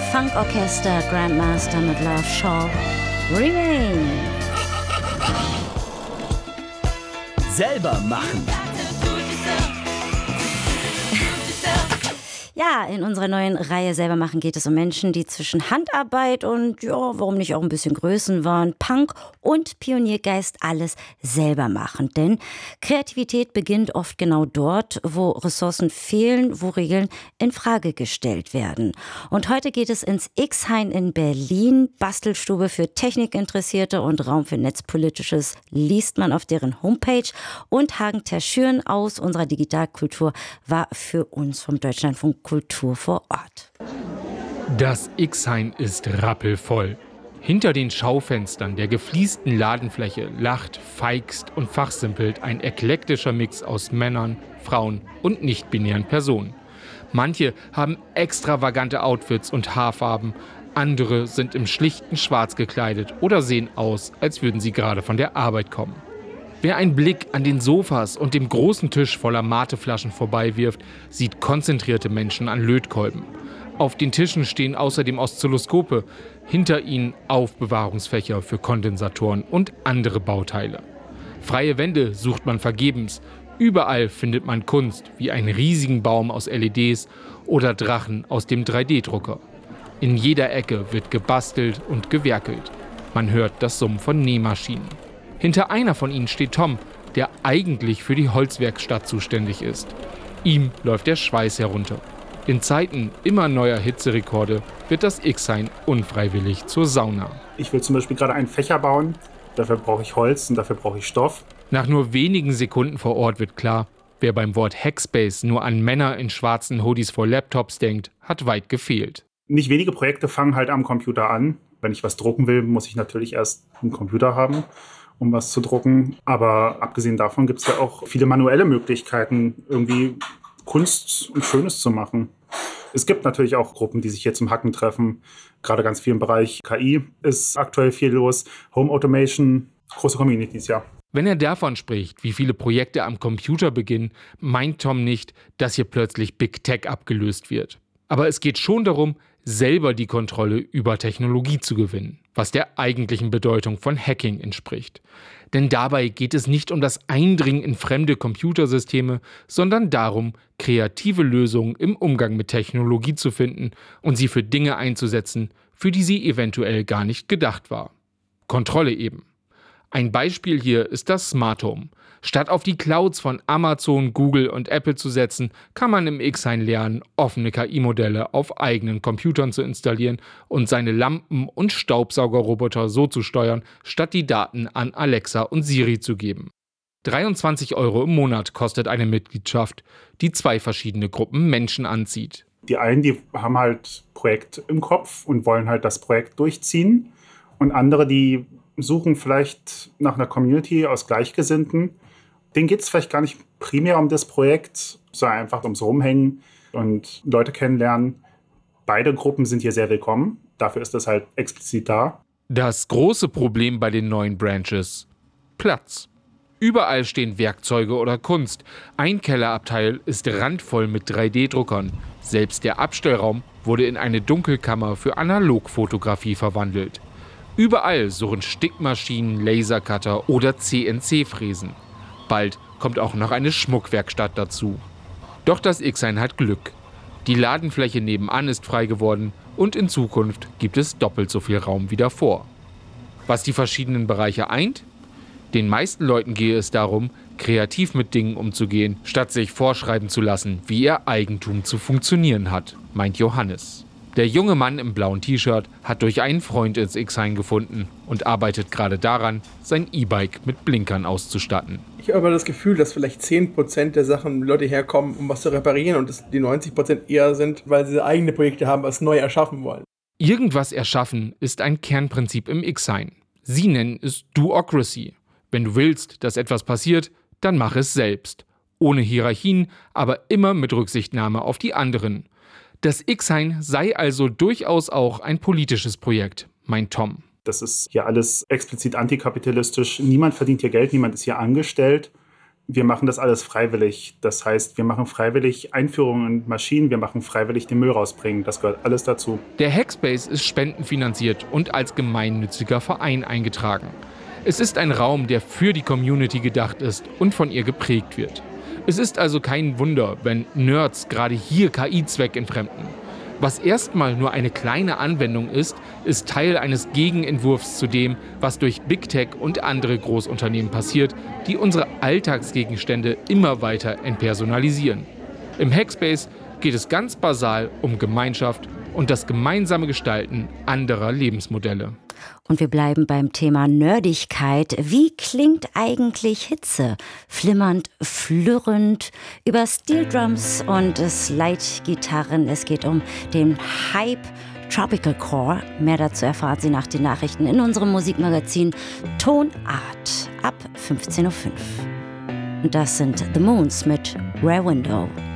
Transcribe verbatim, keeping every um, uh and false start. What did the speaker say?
Funkorchester Grandmaster mit Love Shaw. Remain. Selber machen. Ja, in unserer neuen Reihe Selber machen geht es um Menschen, die zwischen Handarbeit und, ja, warum nicht auch ein bisschen Größenwahn, Punk und Pioniergeist alles selber machen. Denn Kreativität beginnt oft genau dort, wo Ressourcen fehlen, wo Regeln in Frage gestellt werden. Und heute geht es ins X-Hain in Berlin, Bastelstube für Technikinteressierte und Raum für Netzpolitisches, liest man auf deren Homepage. Und Hagen Terschüren aus unserer Digitalkultur war für uns vom Deutschlandfunk Kultur vor Ort. Das X-Hain ist rappelvoll. Hinter den Schaufenstern der gefliesten Ladenfläche lacht, feixt und fachsimpelt ein eklektischer Mix aus Männern, Frauen und nicht-binären Personen. Manche haben extravagante Outfits und Haarfarben, andere sind im schlichten Schwarz gekleidet oder sehen aus, als würden sie gerade von der Arbeit kommen. Wer einen Blick an den Sofas und dem großen Tisch voller Mateflaschen vorbeiwirft, sieht konzentrierte Menschen an Lötkolben. Auf den Tischen stehen außerdem Oszilloskope, hinter ihnen Aufbewahrungsfächer für Kondensatoren und andere Bauteile. Freie Wände sucht man vergebens. Überall findet man Kunst, wie einen riesigen Baum aus L E Ds oder Drachen aus dem drei D Drucker. In jeder Ecke wird gebastelt und gewerkelt. Man hört das Summen von Nähmaschinen. Hinter einer von ihnen steht Tom, der eigentlich für die Holzwerkstatt zuständig ist. Ihm läuft der Schweiß herunter. In Zeiten immer neuer Hitzerekorde wird das X-Hain unfreiwillig zur Sauna. Ich will zum Beispiel gerade einen Fächer bauen. Dafür brauche ich Holz und dafür brauche ich Stoff. Nach nur wenigen Sekunden vor Ort wird klar, wer beim Wort Hackspace nur an Männer in schwarzen Hoodies vor Laptops denkt, hat weit gefehlt. Nicht wenige Projekte fangen halt am Computer an. Wenn ich was drucken will, muss ich natürlich erst einen Computer haben, um was zu drucken. Aber abgesehen davon gibt es ja auch viele manuelle Möglichkeiten, irgendwie Kunst und Schönes zu machen. Es gibt natürlich auch Gruppen, die sich hier zum Hacken treffen. Gerade ganz viel im Bereich K I ist aktuell viel los. Home Automation, große Communities, ja. Wenn er davon spricht, wie viele Projekte am Computer beginnen, meint Tom nicht, dass hier plötzlich Big Tech abgelöst wird. Aber es geht schon darum, selber die Kontrolle über Technologie zu gewinnen, was der eigentlichen Bedeutung von Hacking entspricht. Denn dabei geht es nicht um das Eindringen in fremde Computersysteme, sondern darum, kreative Lösungen im Umgang mit Technologie zu finden und sie für Dinge einzusetzen, für die sie eventuell gar nicht gedacht war. Kontrolle eben. Ein Beispiel hier ist das Smart Home. Statt auf die Clouds von Amazon, Google und Apple zu setzen, kann man im X-Hain lernen, offene K I-Modelle auf eigenen Computern zu installieren und seine Lampen- und Staubsaugerroboter so zu steuern, statt die Daten an Alexa und Siri zu geben. dreiundzwanzig Euro im Monat kostet eine Mitgliedschaft, die zwei verschiedene Gruppen Menschen anzieht. Die einen, die haben halt Projekt im Kopf und wollen halt das Projekt durchziehen. Und andere, die suchen vielleicht nach einer Community aus Gleichgesinnten. Denen geht es vielleicht gar nicht primär um das Projekt, sondern einfach ums Rumhängen und Leute kennenlernen. Beide Gruppen sind hier sehr willkommen. Dafür ist das halt explizit da. Das große Problem bei den neuen Branches: Platz. Überall stehen Werkzeuge oder Kunst. Ein Kellerabteil ist randvoll mit drei D Druckern. Selbst der Abstellraum wurde in eine Dunkelkammer für Analogfotografie verwandelt. Überall surren Stickmaschinen, Lasercutter oder C N C-Fräsen. Bald kommt auch noch eine Schmuckwerkstatt dazu. Doch das X-Hain hat Glück. Die Ladenfläche nebenan ist frei geworden und in Zukunft gibt es doppelt so viel Raum wie davor. Was die verschiedenen Bereiche eint? Den meisten Leuten gehe es darum, kreativ mit Dingen umzugehen, statt sich vorschreiben zu lassen, wie ihr Eigentum zu funktionieren hat, meint Johannes. Der junge Mann im blauen T-Shirt hat durch einen Freund ins X-Hain gefunden und arbeitet gerade daran, sein E-Bike mit Blinkern auszustatten. Ich habe aber das Gefühl, dass vielleicht zehn Prozent der Sachen Leute herkommen, um was zu reparieren, und dass die neunzig Prozent eher sind, weil sie eigene Projekte haben, was neu erschaffen wollen. Irgendwas erschaffen ist ein Kernprinzip im X-Hain. Sie nennen es Doocracy. Wenn du willst, dass etwas passiert, dann mach es selbst. Ohne Hierarchien, aber immer mit Rücksichtnahme auf die anderen. Das X-Hain sei also durchaus auch ein politisches Projekt, meint Tom. Das ist hier alles explizit antikapitalistisch. Niemand verdient hier Geld, niemand ist hier angestellt. wir machen das alles freiwillig. Das heißt, wir machen freiwillig Einführungen in Maschinen, wir machen freiwillig den Müll rausbringen. Das gehört alles dazu. Der Hackspace ist spendenfinanziert und als gemeinnütziger Verein eingetragen. Es ist ein Raum, der für die Community gedacht ist und von ihr geprägt wird. Es ist also kein Wunder, wenn Nerds gerade hier K I zweckentfremden. Was erstmal nur eine kleine Anwendung ist, ist Teil eines Gegenentwurfs zu dem, was durch Big Tech und andere Großunternehmen passiert, die unsere Alltagsgegenstände immer weiter entpersonalisieren. Im Hackspace geht es ganz basal um Gemeinschaft und das gemeinsame Gestalten anderer Lebensmodelle. Und wir bleiben beim Thema Nerdigkeit. Wie klingt eigentlich Hitze? Flimmernd, flirrend, über Steeldrums und Slide-Gitarren. Es geht um den Hype Tropical Core. Mehr dazu erfahren Sie nach den Nachrichten in unserem Musikmagazin Tonart ab fünfzehn Uhr fünf. Und das sind The Moons mit Rare Window.